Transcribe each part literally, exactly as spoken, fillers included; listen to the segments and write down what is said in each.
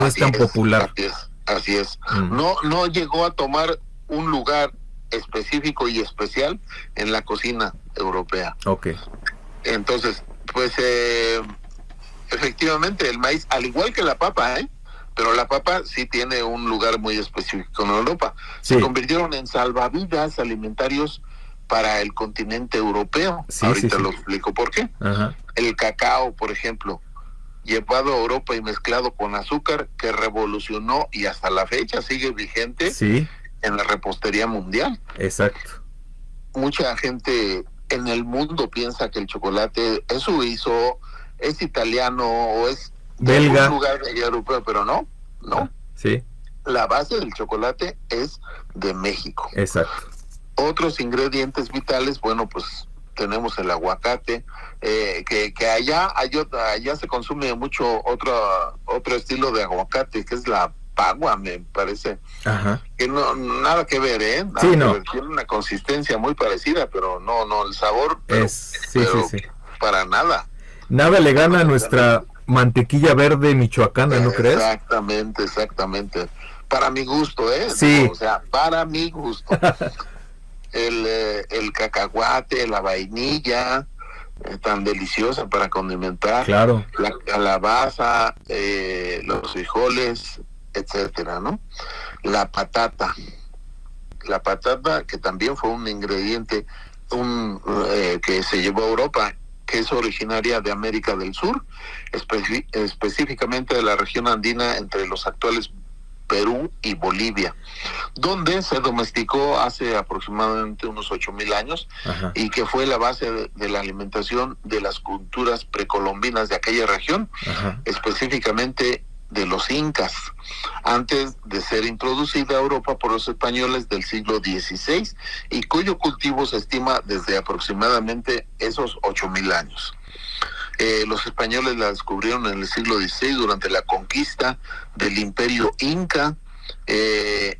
no es Así tan es, popular. así es, así es. Mm. No, no llegó a tomar un lugar específico y especial en la cocina europea. Ok. Entonces, pues eh, efectivamente el maíz, al igual que la papa, ¿eh? Pero la papa sí tiene un lugar muy específico en Europa. Sí. Se convirtieron en salvavidas alimentarios para el continente europeo. Sí, Ahorita sí, sí. lo explico por qué. Ajá. El cacao, por ejemplo, llevado a Europa y mezclado con azúcar, que revolucionó y hasta la fecha sigue vigente Sí, en la repostería mundial. exacto. Mucha gente en el mundo piensa que el chocolate es suizo, es italiano o es de Belga. algún lugar de allá europeo, pero no, no. Ah, sí, La base del chocolate es de México. exacto. Otros ingredientes vitales, bueno, pues tenemos el aguacate, eh, que, que allá, allá allá se consume mucho otro otro estilo de aguacate, que es la pagua, me parece. Ajá. Que no, nada que ver, ¿eh? Nada Sí, que no. ver. Tiene una consistencia muy parecida, pero no, no, el sabor, pero, Es, sí, pero sí, sí. para nada. Nada le gana a nuestra mantequilla verde michoacana, ¿no crees? Exactamente, exactamente. Para mi gusto, ¿eh? Sí. O sea, para mi gusto. el, eh, el cacahuate, la vainilla, eh, tan deliciosa para condimentar. Claro. La calabaza, eh, los frijoles, etcétera, ¿no? La patata. La patata, que también fue un ingrediente un, eh, que se llevó a Europa, que es originaria de América del Sur, espe- específicamente de la región andina entre los actuales Perú y Bolivia, donde se domesticó hace aproximadamente unos ocho mil años. Ajá. Y que fue la base de, de la alimentación de las culturas precolombinas de aquella región, ajá, específicamente de los incas, antes de ser introducida a Europa por los españoles del siglo dieciséis, y cuyo cultivo se estima desde aproximadamente esos ocho mil años. Eh, los españoles la descubrieron en el siglo dieciséis durante la conquista del imperio inca, eh,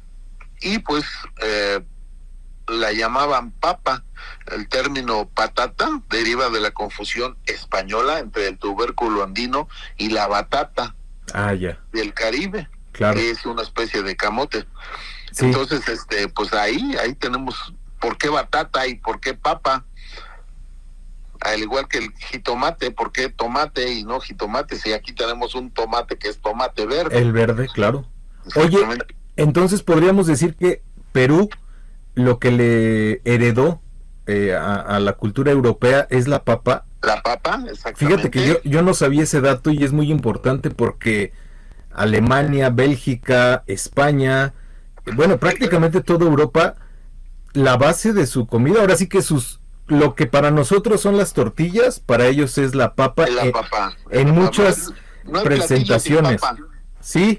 y pues eh, la llamaban papa. El término patata deriva de la confusión española entre el tubérculo andino y la batata, ah, ya, del Caribe, claro, que es una especie de camote. Sí. Entonces, este, pues ahí, ahí tenemos por qué batata y por qué papa. Al igual que el jitomate, ¿por qué tomate y no jitomate? Si aquí tenemos un tomate que es tomate verde. El verde, claro. Oye, entonces podríamos decir que Perú lo que le heredó eh, a, a la cultura europea es la papa. La papa, exactamente. Fíjate que yo, yo no sabía ese dato y es muy importante porque Alemania, Bélgica, España, bueno, prácticamente toda Europa, la base de su comida, ahora sí que sus... Lo que para nosotros son las tortillas, para ellos es la papa, la en, papa en la muchas papa. No presentaciones. Sí.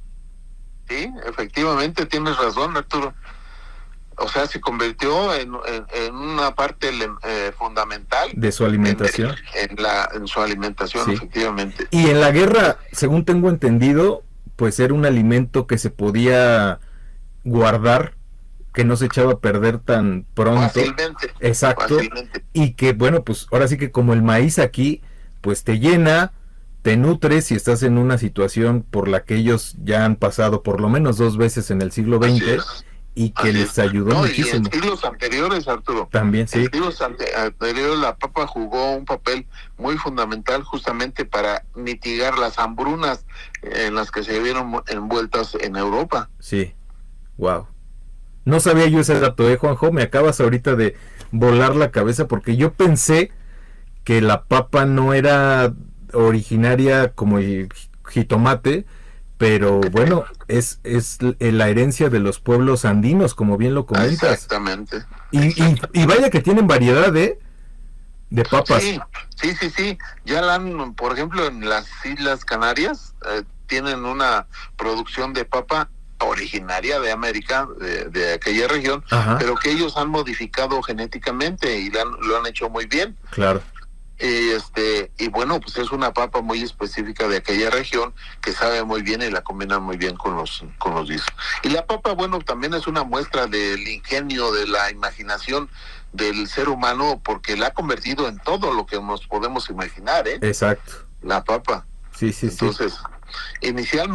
Sí, efectivamente, tienes razón, Arturo. O sea, se convirtió en, en, en una parte eh, fundamental de su alimentación. En, en, la, en su alimentación, sí, efectivamente. Y en la guerra, según tengo entendido, pues era un alimento que se podía guardar, que no se echaba a perder tan pronto. Fácilmente. Exacto. Fácilmente. Y que, bueno, pues ahora sí que como el maíz aquí, pues te llena, te nutres y estás en una situación por la que ellos ya han pasado por lo menos dos veces en el siglo veinte y que Así les es. ayudó no, muchísimo. Y en siglos anteriores, Arturo. También, sí. En siglos ante- anteriores la papa jugó un papel muy fundamental justamente para mitigar las hambrunas en las que se vieron envueltas en Europa. Sí. Wow. No sabía yo ese dato, ¿eh, Juanjo? Me acabas ahorita de volar la cabeza porque yo pensé que la papa no era originaria como el jitomate, pero bueno, es, es la herencia de los pueblos andinos, como bien lo comentas. Exactamente. Y, y, y vaya que tienen variedad, ¿eh? De papas. Sí, sí, sí, sí. Ya la han, por ejemplo, en las Islas Canarias, eh, tienen una producción de papa originaria de América, de, de aquella región, ajá, pero que ellos han modificado genéticamente y lo han, lo han hecho muy bien. Claro. Y este y bueno, pues es una papa muy específica de aquella región que sabe muy bien y la combinan muy bien con los con los guisos. Y la papa, bueno, también es una muestra del ingenio, de la imaginación del ser humano, porque la ha convertido en todo lo que nos podemos imaginar, ¿eh? Exacto. La papa. Sí, sí, Entonces, sí. Inicialmente